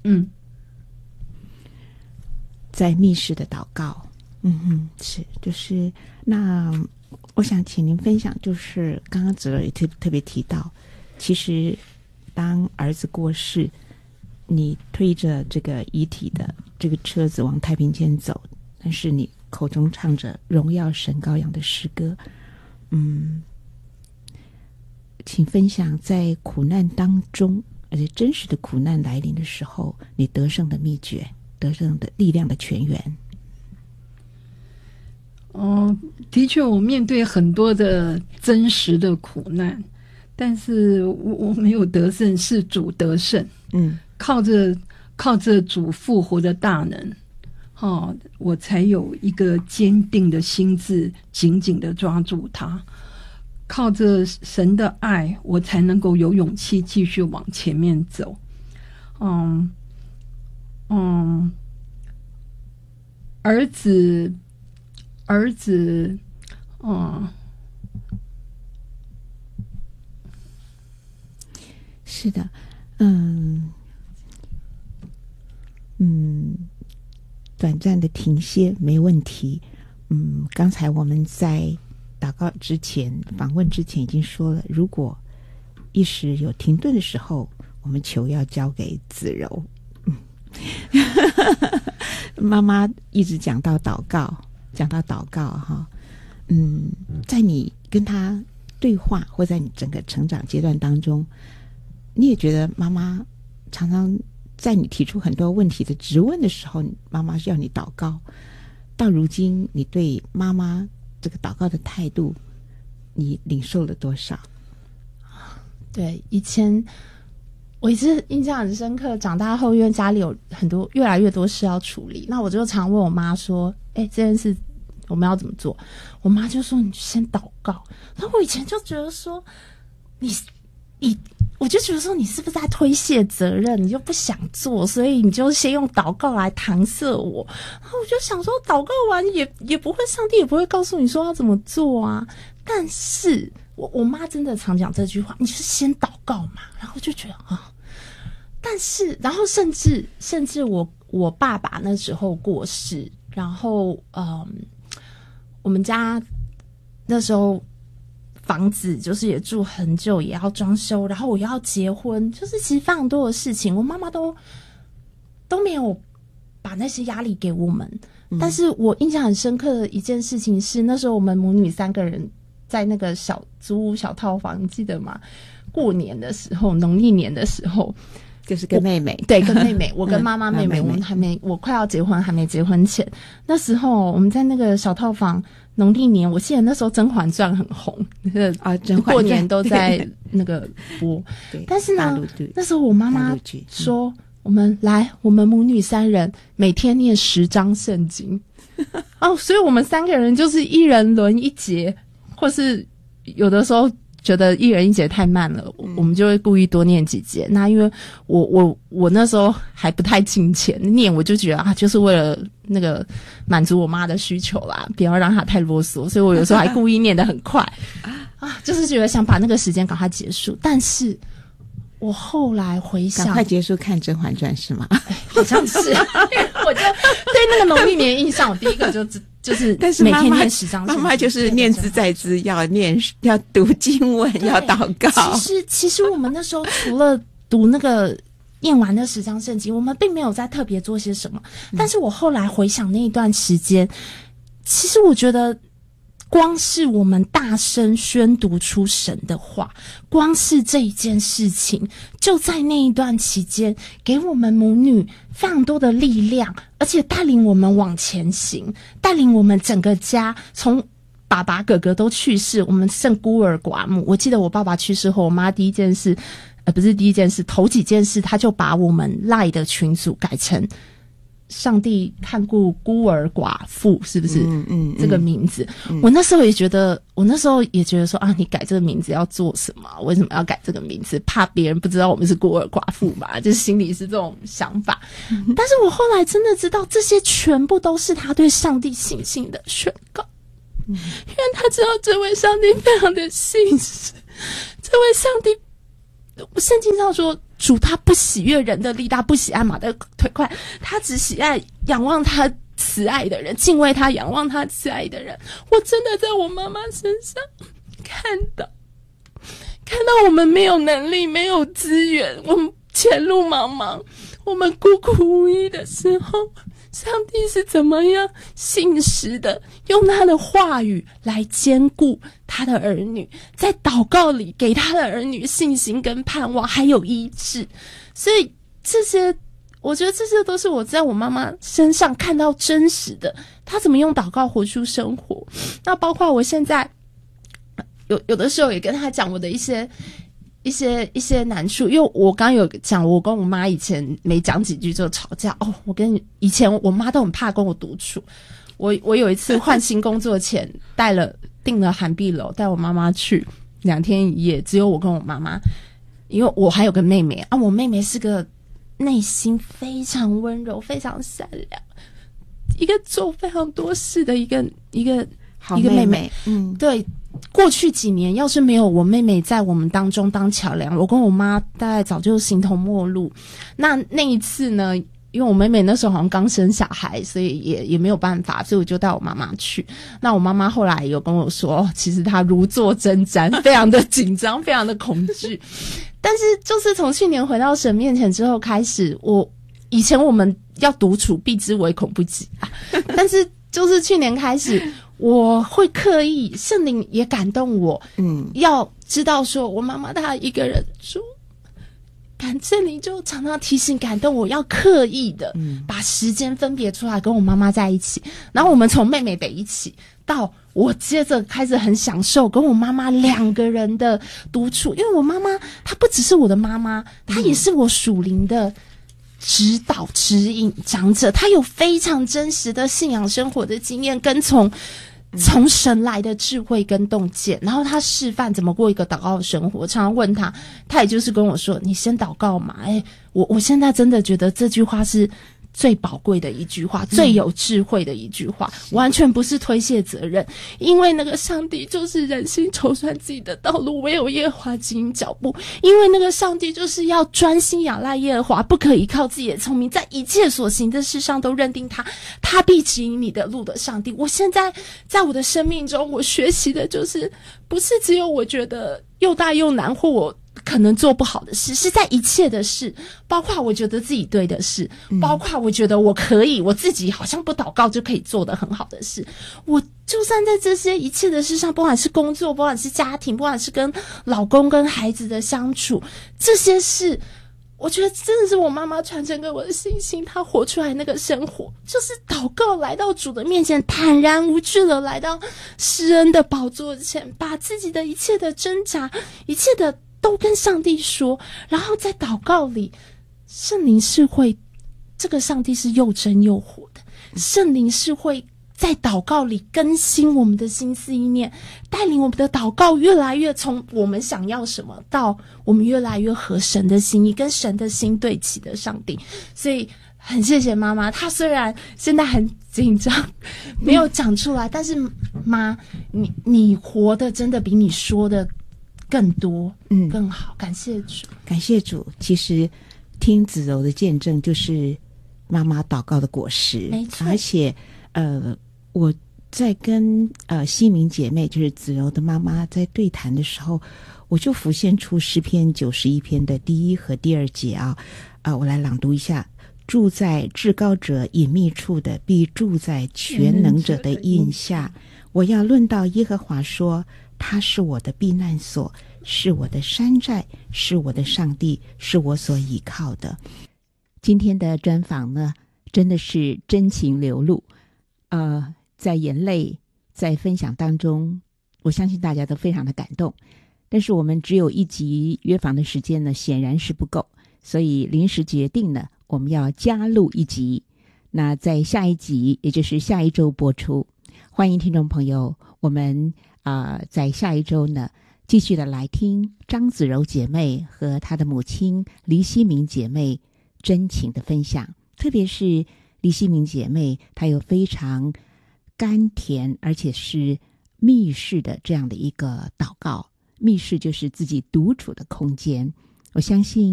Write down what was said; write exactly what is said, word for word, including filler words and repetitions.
嗯， 在密室的祷告。嗯嗯，是，就是那我想请您分享，就是刚刚子柔也特特别提到，其实当儿子过世，你推着这个遗体的这个车子往太平间走，但是你口中唱着荣耀神羔羊的诗歌。嗯，请分享在苦难当中，而且真实的苦难来临的时候，你得胜的秘诀，得胜的力量的泉源。 哦，的确，我面对很多的真实的苦难，但是我我没有得胜，是主得胜。 嗯， 靠着靠着主复活的大能，哦，我才有一个坚定的心智，紧紧的抓住它。靠着神的爱，我才能够有勇气继续往前面走。嗯嗯，儿子。儿子，嗯， 是的，嗯嗯，短暂的停歇没问题。嗯，刚才我们在祷告之前、访问之前已经说了，如果一时有停顿的时候，我们求要交给子柔。嗯，妈妈一直讲到祷告。讲到祷告哈，嗯，在你跟他对话，或在你整个成长阶段当中，你也觉得妈妈常常在你提出很多问题的质问的时候，妈妈要你祷告。到如今，你对妈妈这个祷告的态度，你领受了多少？ 对，以前我一直印象很深刻，长大后因为家里有很多越来越多事要处理，那我就常问我妈说，哎，这件事我们要怎么做？我妈就说你先祷告。然后我以前就觉得说，你你，我就觉得说你是不是在推卸责任？你就不想做，所以你就先用祷告来搪塞我。然后我就想说，祷告完也也不会，上帝也不会告诉你说要怎么做啊。但是我我妈真的常讲这句话，你就是先祷告嘛。然后我就觉得啊，但是然后甚至甚至我我爸爸那时候过世，然后嗯。我们家那时候房子就是也住很久，也要装修，然后我要结婚，就是其实非常多的事情，我妈妈都都没有把那些压力给我们。嗯、但是我印象很深刻的一件事情是，那时候我们母女三个人在那个小租屋小套房，你记得吗？过年的时候，农历年的时候。 就是跟妹妹， 对，跟妹妹，我跟妈妈妹妹，嗯、我们还没，我快要结婚，还没结婚前，那时候我们在那个小套房，农历年，我记得那时候《甄嬛传》很红， 啊，甄嬛传过年都在那个播。但是呢，那时候我妈妈说，嗯、我们来，我们母女三人每天念十章圣经，哦，所以我们三个人就是一人轮一节，或是有的时候。觉得一人一节太慢了，嗯、我们就会故意多念几节。那因为我我我那时候还不太金钱，念我就觉得啊，就是为了那个满足我妈的需求啦，不要让她太啰嗦，所以我有时候还故意念得很快啊，就是觉得想把那个时间赶快结束。但是我后来回想， 赶快结束看《甄嬛传》是吗？ 好像是，我就对那个农历年印象，我第一个就就是但是每天念十章， 妈妈就是念兹在兹，要念要读经文，要祷告。 其实其实我们那时候除了读那个念完那十章圣经，我们并没有再特别做些什么。嗯、但是我后来回想那一段时间，其实我觉得。光是我们大声宣读出神的话，光是这一件事情，就在那一段期间，给我们母女非常多的力量，而且带领我们往前行，带领我们整个家，从爸爸哥哥都去世，我们剩孤儿寡母。我记得我爸爸去世后，我妈第一件事，呃，不是第一件事，头几件事，她就把我们赖的群组改成。上帝看顾孤儿寡妇，是不是？嗯嗯，这个名字，嗯、我那时候也觉得，我那时候也觉得说啊，你改这个名字要做什么？为什么要改这个名字？怕别人不知道我们是孤儿寡妇嘛？就是心里是这种想法。嗯、但是我后来真的知道，这些全部都是他对上帝信心的宣告，嗯、因为他知道这位上帝非常的信实，这位上帝，圣经上说。 主他不喜悦人的力大，不喜爱马的腿快，他只喜爱仰望他慈爱的人，敬畏他，仰望他慈爱的人。我真的在我妈妈身上看到看到我们没有能力，没有资源，我们前路茫茫，我们孤苦无依的时候，上帝是怎么样信实的用他的话语来兼顾他的儿女，在祷告里给他的儿女信心跟盼望还有医治。所以这些我觉得这些都是我在我妈妈身上看到真实的，她怎么用祷告活出生活。那包括我现在有有的时候也跟她讲我的一些一些一些难处，因为我刚刚有讲我跟我妈以前没讲几句就吵架哦。我跟以前我妈都很怕跟我独处，我我有一次换新工作前带了订了涵碧楼，带我妈妈去两天一夜，只有我跟我妈妈，因为我还有个妹妹啊，我妹妹是个内心非常温柔非常善良，一个做非常多事的一个一个好一个妹妹，嗯， 对。过去几年要是没有我妹妹在我们当中当桥梁，我跟我妈大概早就形同陌路。那那一次呢，因为我妹妹那时候好像刚生小孩，所以也也没有办法，所以我就带我妈妈去。那我妈妈后来有跟我说，哦，其实她如坐针毡，非常的紧张，非常的恐惧。但是就是从去年回到神面前之后开始，我以前我们要独处避之唯恐不及啊，但是就是去年开始我会刻意，圣灵也感动我，嗯，要知道说我妈妈她一个人住，感圣灵就常常提醒感动我要刻意的把时间分别出来跟我妈妈在一起，然后我们从妹妹的一起到我接着开始很享受跟我妈妈两个人的独处，因为我妈妈她不只是我的妈妈，她也是我属灵的指导指引长者，她有非常真实的信仰生活的经验跟从从神来的智慧跟洞见，然后他示范怎么过一个祷告的生活。常常问他，他也就是跟我说你先祷告嘛。哎，我我现在真的觉得这句话是最宝贵的一句话，最有智慧的一句话，嗯，完全不是推卸责任，因为那个上帝就是人心筹算自己的道路，唯有耶和华指引脚步。因为那个上帝就是要专心仰赖耶和华，不可依靠自己的聪明，在一切所行的事上都认定他，他必指引你的路的上帝。我现在在我的生命中，我学习的就是不是只有我觉得又大又难或我可能做不好的事，是在一切的事，包括我觉得自己对的事，嗯，包括我觉得我可以我自己好像不祷告就可以做得很好的事，我就算在这些一切的事上，不管是工作，不管是家庭，不管是跟老公跟孩子的相处，这些事我觉得真的是我妈妈传承给我的信心，她活出来那个生活就是祷告，来到主的面前，坦然无惧的来到施恩的宝座前，把自己的一切的挣扎，一切的都跟上帝说，然后在祷告里，圣灵是会，这个上帝是又真又活的，圣灵是会在祷告里更新我们的心思意念，带领我们的祷告越来越从我们想要什么到我们越来越合神的心意，跟神的心对齐的上帝。所以很谢谢妈妈，她虽然现在很紧张没有讲出来，但是妈，你你活的真的比你说的更多，嗯，更好。感谢主， 感谢主。其实听子柔的见证，就是妈妈祷告的果实， 没错。 而且，呃，我在跟呃西明姐妹，就是子柔的妈妈，在对谈的时候，我就浮现出诗篇九十一篇的第一和第二节啊，啊、呃，我来朗读一下：住在至高者隐秘处的，必住在全能者的荫下。我要论到耶和华说，他是我的避难所，是我的山寨，是我的上帝，是我所倚靠的。今天的专访呢，真的是真情流露，呃，在眼泪，在分享当中，我相信大家都非常的感动。但是我们只有一集约访的时间呢，显然是不够，所以临时决定呢，我们要加录一集。那在下一集，也就是下一周播出。欢迎听众朋友，我们啊、呃，在下一周呢，继续的来听张子柔姐妹和她的母亲黎希明姐妹真情的分享。特别是黎希明姐妹，她有非常甘甜而且是密室的这样的一个祷告。密室就是自己独处的空间。我相信